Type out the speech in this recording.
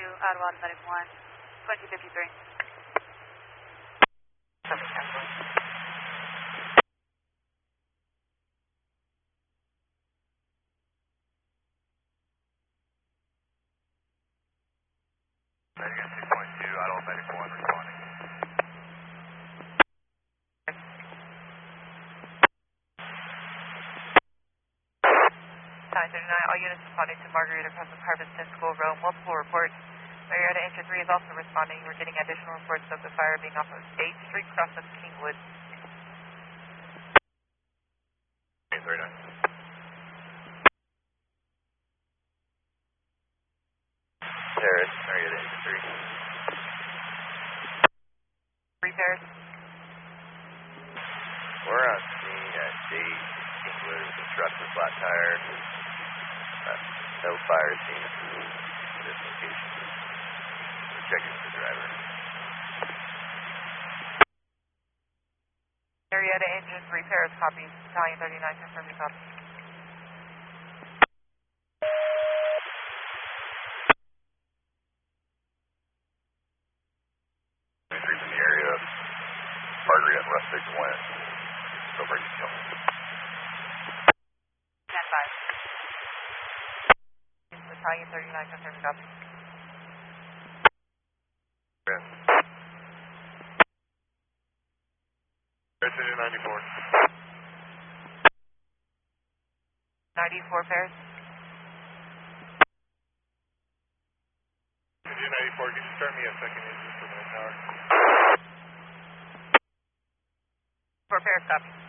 out of automatic 1, 2053. Medigan 2.2, out of automatic 1, responding. All units responding to Margarita Crescent Harveston School Road. Multiple reports. Marietta Engine 3 is also responding. We're getting additional reports of the fire being off of 8th Street, cross of Kingwood. 39. Terrace, Marietta Engine 3. Repairs. We're on scene at 8 Kingwood with a truck with flat tire. No fire scene at this location. We're checking with the driver. Marietta Engine repairs, copy. Battalion 39, confirm the copy. Entry from the area of Margarita and Rustic West. Over to Kill. Stand by. Battalion 39, confirm the copy. Yeah. Engine 94. 94 pairs. Engine 94, can you start me a second engine for the tower? 4 pairs, copy.